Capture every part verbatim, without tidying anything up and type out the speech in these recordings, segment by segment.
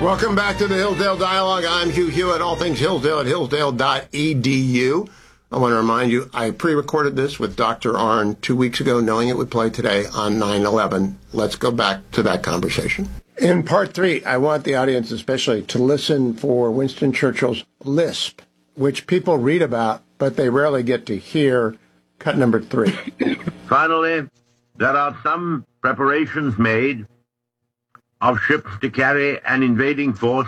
Welcome back to the Hillsdale Dialogue. I'm Hugh Hewitt, all things Hillsdale at hillsdale dot e d u. I want to remind you, I pre-recorded this with Doctor Arnn two weeks ago, knowing it would play today on nine eleven. Let's go back to that conversation. In part three, I want the audience especially to listen for Winston Churchill's lisp, which people read about, but they rarely get to hear. Cut number three. Finally, there are some preparations made of ships to carry an invading force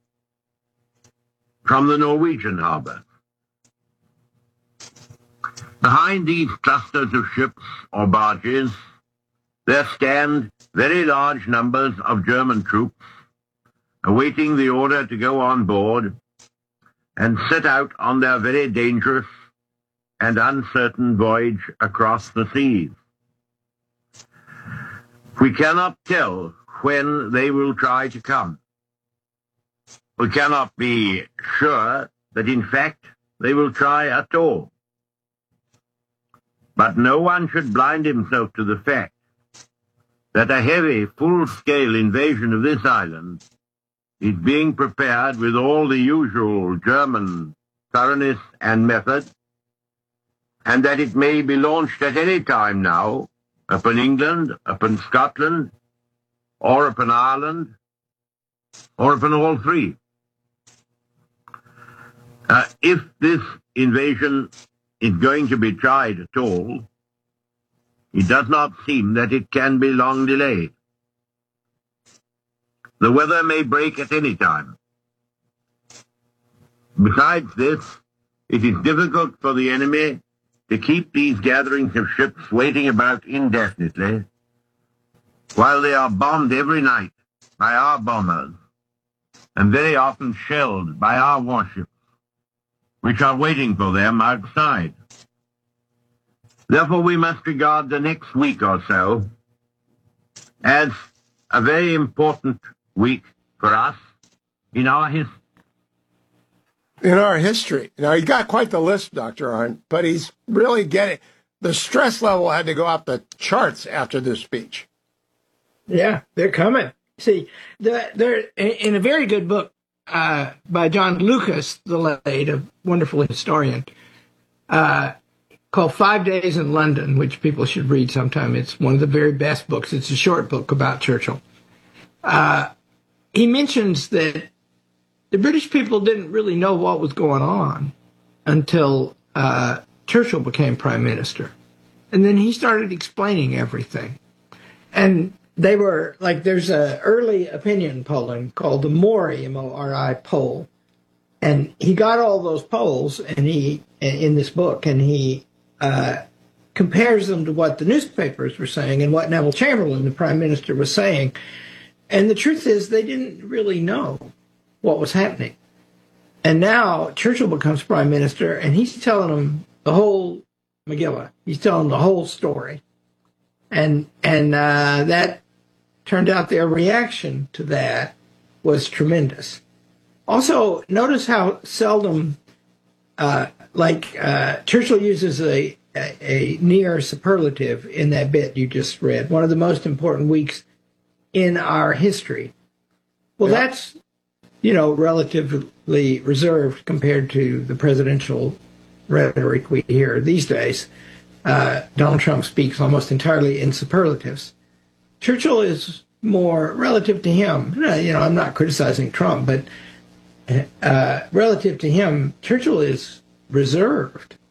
from the Norwegian harbor. Behind these clusters of ships or barges, there stand very large numbers of German troops awaiting the order to go on board and set out on their very dangerous and uncertain voyage across the seas. We cannot tell when they will try to come. We cannot be sure that, in fact, they will try at all. But no one should blind himself to the fact that a heavy, full-scale invasion of this island is being prepared with all the usual German thoroughness and method, and that it may be launched at any time now upon England, upon Scotland, or upon Ireland, or upon all three. Uh, if this invasion is going to be tried at all, it does not seem that it can be long delayed. The weather may break at any time. Besides this, it is difficult for the enemy to keep these gatherings of ships waiting about indefinitely, while they are bombed every night by our bombers, and very often shelled by our warships, which are waiting for them outside. Therefore, we must regard the next week or so as a very important week for us in our history. In our history. Now, he got quite the list, Doctor Arnn, but he's really getting, the stress level had to go up the charts after this speech. Yeah, they're coming. See, they're, they're in a very good book uh, by John Lucas, the late, a wonderful historian, uh, called Five Days in London, which people should read sometime. It's one of the very best books. It's a short book about Churchill. Uh, he mentions that the British people didn't really know what was going on until uh, Churchill became prime minister. And then he started explaining everything. And they were, like, there's a early opinion polling called the Mori, M O R I poll. And he got all those polls and he in this book, and he uh, compares them to what the newspapers were saying and what Neville Chamberlain, the prime minister, was saying. And the truth is they didn't really know what was happening. And now Churchill becomes prime minister, and he's telling them the whole Megillah. He's telling them the whole story. And and uh, that turned out their reaction to that was tremendous. Also, notice how seldom, uh, like uh, Churchill uses a, a, a near superlative in that bit you just read, one of the most important weeks in our history. Well, yeah. That's, you know, relatively reserved compared to the presidential rhetoric we hear these days. Uh, Donald Trump speaks almost entirely in superlatives. Churchill is more relative to him. You know, I'm not criticizing Trump, but uh, relative to him, Churchill is reserved.